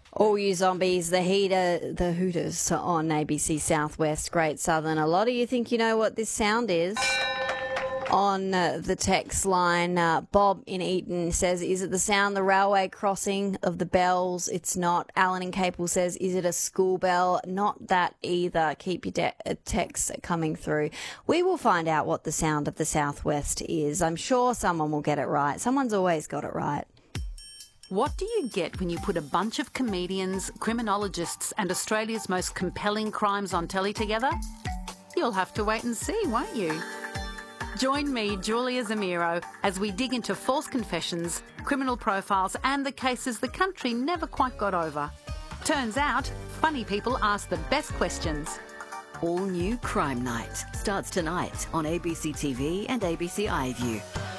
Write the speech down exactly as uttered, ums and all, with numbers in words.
All you zombies, the heater, the Hooters on A B C Southwest, Great Southern. A lot of you think you know what this sound is. On uh, the text line, uh, Bob in Eaton says, is it the sound, the railway crossing of the bells? It's not. Alan in Capel says, is it a school bell? Not that either. Keep your de- uh, texts coming through. We will find out what the sound of the Southwest is. I'm sure someone will get it right. Someone's always got it right. What do you get when you put a bunch of comedians, criminologists and Australia's most compelling crimes on telly together? You'll have to wait and see, won't you? Join me, Julia Zamiro, as we dig into false confessions, criminal profiles and the cases the country never quite got over. Turns out, funny people ask the best questions. All new Crime Night starts tonight on A B C T V and A B C iView.